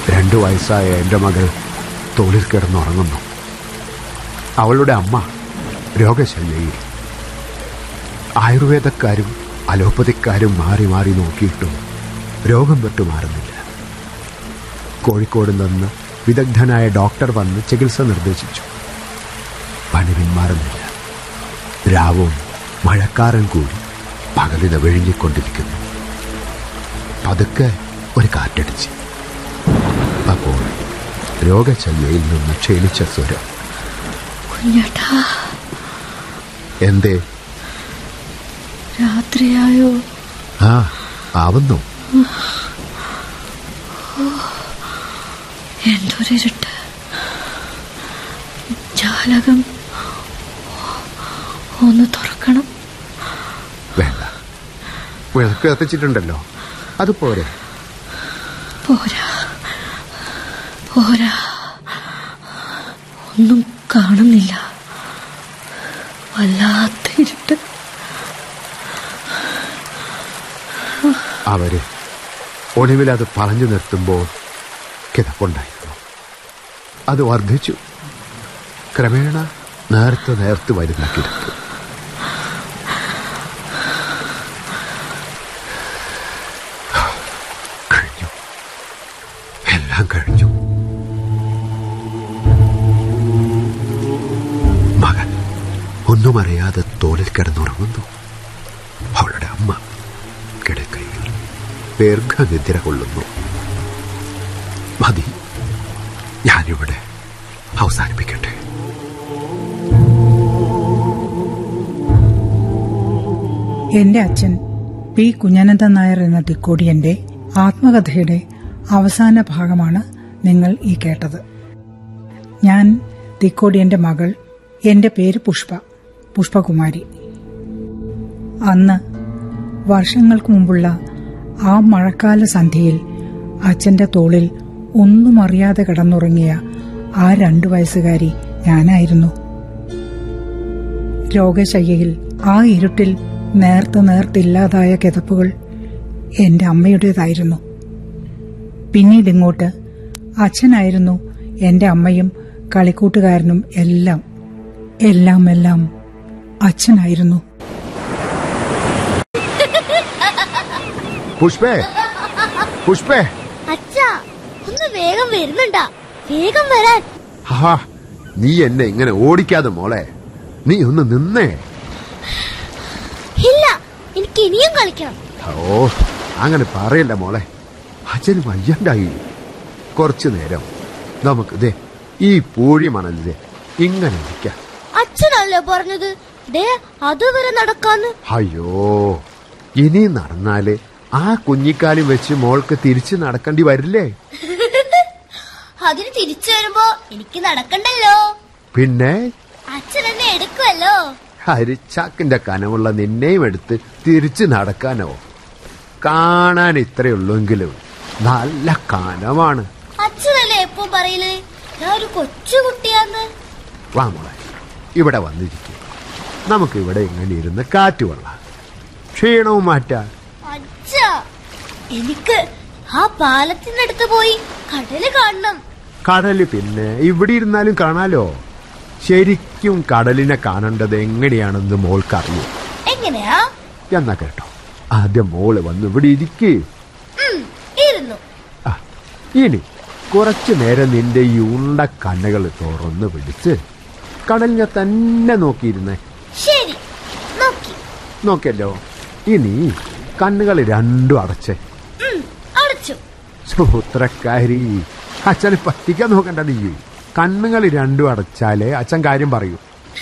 2 വയസ്സായ എൻ്റെ മകൾ തോളിൽ കിടന്നുറങ്ങുന്നു. അവളുടെ അമ്മ രോഗശയ്യയിൽ. ആയുർവേദക്കാരും അലോപ്പതിക്കാരും മാറി മാറി നോക്കിയിട്ടും രോഗം വിട്ടുമാറുന്നില്ല. കോഴിക്കോട് നിന്ന് വിദഗ്ധനായ ഡോക്ടർ വന്ന് ചികിത്സ നിർദ്ദേശിച്ചു. പനി പിന്മാറുന്നില്ല. രാവും മഴക്കാരൻ കൂടി പകലിനെ വിഴുങ്ങിക്കൊണ്ടിരിക്കുന്നു. പതുക്കെ ഒരു കാറ്റടിച്ച്. അപ്പോൾ രോഗശയ്യയിൽ നിന്ന് ക്ഷീണിച്ച സ്വരം, എന്തേ? രാത്രിയായോ? ആ, ആവുന്നു. എന്തൊരിരുട്ട്. ജാലകം ഒന്ന് തുറക്കണം. വേണ്ട, വിളക്ക് കത്തിച്ചിട്ടുണ്ടല്ലോ, അത് പോരെ? പോരാ പോരാ, ഒന്നും കാണുന്നില്ല. വല്ലാത്ത ഇരുട്ട്. അവര് ഒടുവിൽ അത് പറഞ്ഞു നിർത്തുമ്പോൾ കിതപ്പുണ്ടായിരുന്നു. അത് വർദ്ധിച്ചു. ക്രമേണ നേർത്ത് വരുന്ന കിടപ്പ്. കഴിഞ്ഞു, എല്ലാം കഴിഞ്ഞു. മകൻ ഒന്നും അറിയാതെ തോളിൽ കിടന്നുറങ്ങുന്നു. അവളുടെ അമ്മ കിടക്കയിൽ ദീർഘനിദ്ര കൊള്ളുന്നു. മതി, ഞാനിവിടെ അവസാനിപ്പിക്കട്ടെ. എന്റെ അച്ഛൻ പി കുഞ്ഞനന്ദൻ നായർ എന്ന തിക്കോടിയന്റെ ആത്മകഥയുടെ അവസാന ഭാഗമാണ് നിങ്ങൾ ഈ കേട്ടത്. ഞാൻ തിക്കോടിയന്റെ മകൾ. എന്റെ പേര് പുഷ്പകുമാരി. അന്ന് വർഷങ്ങൾക്ക് മുമ്പുള്ള ആ മഴക്കാല സന്ധ്യയിൽ അച്ഛന്റെ തോളിൽ ഒന്നും അറിയാതെ കിടന്നുറങ്ങിയ ആ 2 വയസ്സുകാരി ഞാനായിരുന്നു. രോഗശയ്യയിൽ ആ ഇരുട്ടിൽ നേർത്തില്ലാതായ കിതപ്പുകൾ എന്റെ അമ്മയുടേതായിരുന്നു. പിന്നീടിങ്ങോട്ട് അച്ഛനായിരുന്നു എന്റെ അമ്മയും കളിക്കൂട്ടുകാരനും എല്ലാം. എല്ലാം അച്ഛനായിരുന്നു. പുഷ്പേ, അച്ഛാ, ഒന്ന് വേഗം വരുന്നുണ്ടാ? വേഗം വരാൻ. നീ എന്നെ ഇങ്ങനെ ഓടിക്കാതെ മോളെ, നീ ഒന്ന് നിന്നേ. ഇല്ല, എനിക്ക് ഇനിയും കളിക്കണം. ഓ, അങ്ങനെ പറയല്ല മോളെ, അച്ഛന് വയ്യണ്ടായി. കുറച്ചു നേരം നമുക്ക് ഈ പൂഴി മണലിതെ ഇങ്ങനെ ഇരിക്കാം. അച്ഛനല്ലേ പറഞ്ഞത് അതുവരെ നടക്കാന്ന്? അയ്യോ, ഇനി നടന്നാല് ആ കുഞ്ഞിക്കാലും വെച്ച് മോൾക്ക് തിരിച്ചു നടക്കേണ്ടി വരില്ലേ? അതിന് തിരിച്ചു വരുമ്പോ എനിക്ക് നടക്കണ്ടല്ലോ. പിന്നെ അച്ഛൻ എന്നെ എടുക്കുമല്ലോ. ഹരിച്ചാക്കിന്റെ കനമുള്ള നിന്നെയും എടുത്ത് തിരിച്ചു നടക്കാനോ? കാണാൻ ഇത്രയുള്ളെങ്കിലും നല്ല കനമാണ്. അച്ഛനല്ലേ എപ്പം പറയല് ഞാൻ ഒരു കൊച്ചുകുട്ടിയാന്ന്? വാ മോളെ, ഇവിടെ വന്നിരിക്കും. നമുക്കിവിടെ ഇങ്ങനെ ഇരുന്ന് കാറ്റ് കൊള്ളാം, ക്ഷീണവും മാറ്റാൻ. അച്ഛാ, എനിക്ക് ആ പാലത്തിനടുത്ത് പോയി കടല് കാണണം. കടല് പിന്നെ ഇവിടെ ഇരുന്നാലും കാണാലോ. ശരിക്കും കടലിനെ കാണേണ്ടത് എങ്ങനെയാണെന്ന് മോൾക്കറിയൂ. എങ്ങനെയാ? എന്നാ കേട്ടോ, ആദ്യം മോള് വന്ന് ഇവിടെ ഇരിക്കേ. ഇരുന്നു. ഇനി കുറച്ചു നേരം നിന്റെ ഈ ഉണ്ട കണ്ണുകൾ തുറന്ന് പിടിച്ച് കടലിനെ തന്നെ നോക്കിയിരുന്നേ. ശരി, നോക്കല്ലോ. ഇനി കണ്ണുകൾ 2 അടച്ചേ. അടച്ചു. സൂത്രക്കാരി, അച്ഛനെ പറ്റിക്കാൻ നോക്കണ്ട. നീ കണ്ണുകൾ 2 അടച്ചാലേ അച്ഛൻ കാര്യം പറയൂ.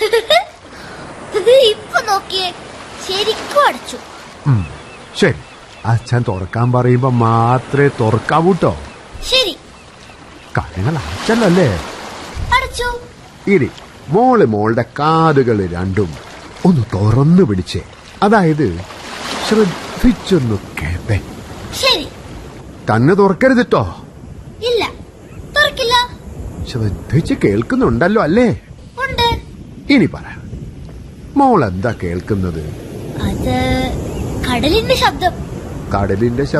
ഇപ്പൊ നോക്കിയേ, ശരിക്കും അടച്ചു. ശരി, അച്ഛൻ തുറക്കാൻ പറയുമ്പോ മാത്രമേ തുറക്കാവൂട്ടോ. ശരി, കണ്ണുകൾ അടച്ചല്ലോ അല്ലേ? അടച്ചു. ഇനി മോളുടെ കാതുകൾ 2 ഒന്ന് തുറന്നു പിടിച്ചേ. അതായത് ശ്രദ്ധിച്ചൊന്നു കേപ്പേ. ശരി. തന്നെ തുറക്കരുതിട്ടോ. ഇല്ല, തുറക്കില്ല. ശ്രദ്ധിച്ച് കേൾക്കുന്നുണ്ടല്ലോ അല്ലേ? ഉണ്ട്. ഇനി പറ, മോൾ എന്താ കേൾക്കുന്നത്? അത് കടലിന്റെ ശബ്ദം. കടലിന്റെ